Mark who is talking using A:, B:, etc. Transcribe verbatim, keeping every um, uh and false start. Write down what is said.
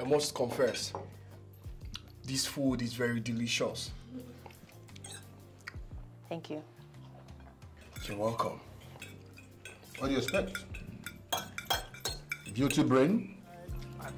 A: must confess, this food is very delicious.
B: Thank you.
A: You're welcome.
C: What do you expect? Beauty brain?